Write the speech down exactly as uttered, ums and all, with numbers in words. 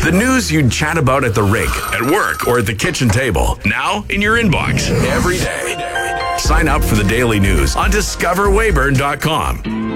The news you'd chat about at the rink, at work, or at the kitchen table. Now in your inbox every day. Sign up for the daily news on discover weyburn dot com.